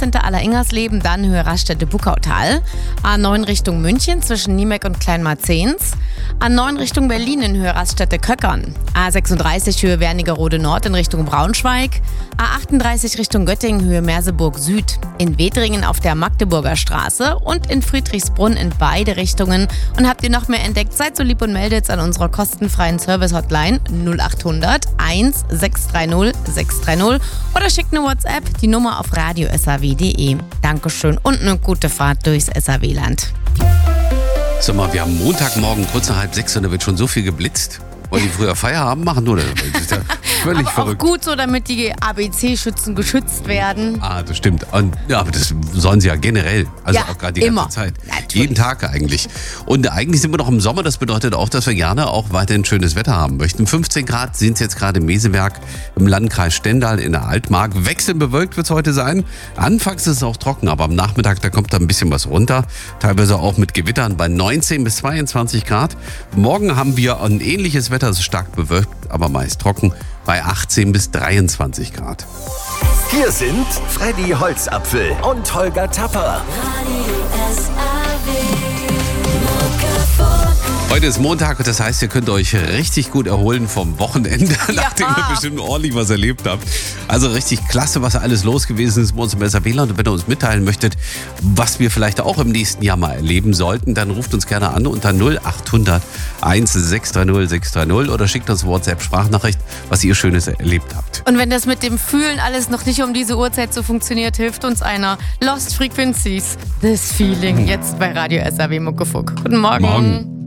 A13. Alleringers-Leben, dann Höhe Raststätte-Buckautal. A9 Richtung München zwischen Niemek und Kleinmarzens. A9 Richtung Berlin in Höhe Raststätte-Köckern. A36 Höhe Wernigerode Nord in Richtung Braunschweig. A38 Richtung Göttingen Höhe Merseburg Süd. In Wedringen auf der Magdeburger Straße und in Friedrichsbrunn in beide Richtungen. Und habt ihr noch mehr entdeckt, seid so lieb und meldet an unserer kostenfreien Service-Hotline 0800 1630 630 oder schickt eine WhatsApp, die Nummer auf radio.saw.de. Dankeschön und eine gute Fahrt durchs SAW-Land. Sag mal, wir haben Montagmorgen kurz nach 5:30 und da wird schon so viel geblitzt. Wollen die früher Feierabend machen, oder? Das ist ja völlig aber verrückt. Auch gut so, damit die ABC-Schützen geschützt werden. Ah, das stimmt. Und, ja, aber das sollen sie ja generell. Also Ja, auch gerade die immer. ganze Zeit. Natürlich. Jeden Tag eigentlich. Und eigentlich sind wir noch im Sommer. Das bedeutet auch, dass wir gerne auch weiterhin schönes Wetter haben möchten. 15 Grad sind es jetzt gerade im Meseberg im Landkreis Stendal in der Altmark. Wechselnd bewölkt wird es heute sein. Anfangs ist es auch trocken, aber am Nachmittag, da kommt da ein bisschen was runter. Teilweise auch mit Gewittern bei 19 bis 22 Grad. Morgen haben wir ein ähnliches Wetter. Es ist stark bewölkt, aber meist trocken bei 18 bis 23 Grad. Hier sind Freddy Holzapfel und Holger Tapper. Heute ist Montag und das heißt, ihr könnt euch richtig gut erholen vom Wochenende, nachdem ihr bestimmt ordentlich was erlebt habt. Also richtig klasse, was alles los gewesen ist bei uns im SAW-Land. Und wenn ihr uns mitteilen möchtet, was wir vielleicht auch im nächsten Jahr mal erleben sollten, dann ruft uns gerne an unter 0800 1630 630 oder schickt uns WhatsApp-Sprachnachricht, was ihr Schönes erlebt habt. Und wenn das mit dem Fühlen alles noch nicht um diese Uhrzeit so funktioniert, hilft uns einer. Lost Frequencies, this feeling, jetzt bei Radio SAW Muckefuck. Guten Morgen. Morgen.